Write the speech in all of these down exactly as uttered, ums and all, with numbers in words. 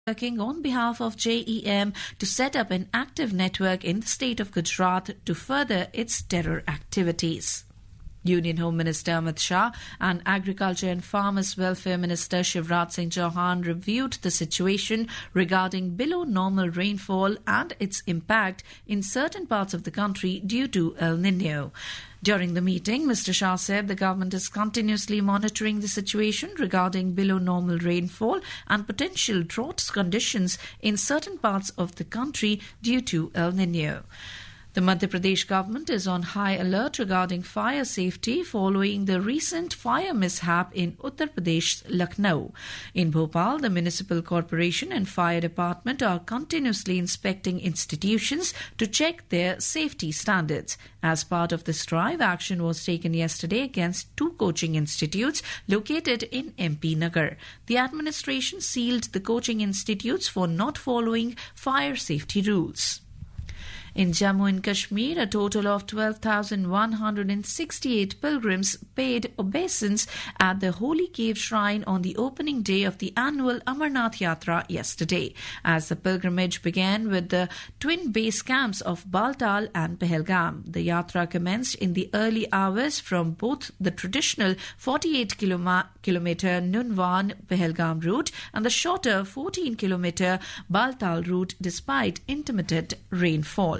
working on behalf of J E M to set up an active network in the state of Gujarat to further its terror activities. Union Home Minister Amit Shah and Agriculture and Farmers Welfare Minister Shivraj Singh Chauhan reviewed the situation regarding below normal rainfall and its impact in certain parts of the country due to El Nino. During the meeting, Mister Shah said the government is continuously monitoring the situation regarding below normal rainfall and potential drought conditions in certain parts of the country due to El Nino. The Madhya Pradesh government is on high alert regarding fire safety following the recent fire mishap in Uttar Pradesh's Lucknow. In Bhopal, the municipal corporation and fire department are continuously inspecting institutions to check their safety standards. As part of this drive, action was taken yesterday against two coaching institutes located in M P Nagar. The administration sealed the coaching institutes for not following fire safety rules. In Jammu and Kashmir, a total of twelve thousand one hundred sixty-eight pilgrims paid obeisance at the Holy Cave Shrine on the opening day of the annual Amarnath Yatra yesterday, as the pilgrimage began with the twin base camps of Baltal and Pahalgam. The Yatra commenced in the early hours from both the traditional forty-eight kilometer Nunwan-Pahalgam route and the shorter fourteen kilometer Baltal route despite intermittent rainfall.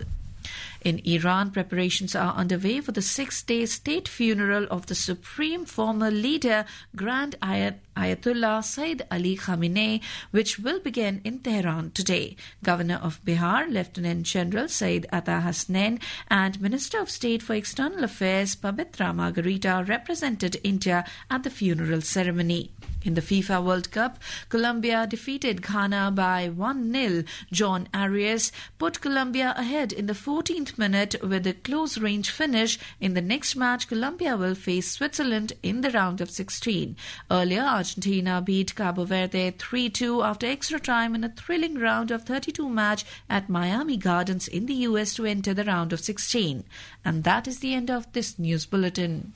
In Iran, preparations are underway for the six-day state funeral of the supreme former leader, Grand Ayat Ayatollah Sayyid Ali Khamenei, which will begin in Tehran today. Governor of Bihar, Lieutenant General Sayyid Ata Hasnain, and Minister of State for External Affairs, Pavitra Margarita, represented India at the funeral ceremony. In the FIFA World Cup, Colombia defeated Ghana by one nil. John Arias put Colombia ahead in the fourteenth minute with a close-range finish. In the next match, Colombia will face Switzerland in the round of sixteen. Earlier, Argentina beat Cabo Verde three two after extra time in a thrilling round of thirty-two match at Miami Gardens in the U S to enter the round of sixteen. And that is the end of this news bulletin.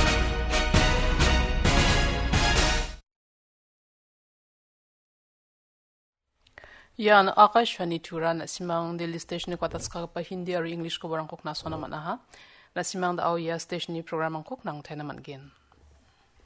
Yan Akashwani Turan Simang Daily Station ko taska pa Hindi or English ko barang kok na sona manaha. Na simang da au ya station ni program ang kok nang tayo naman gin.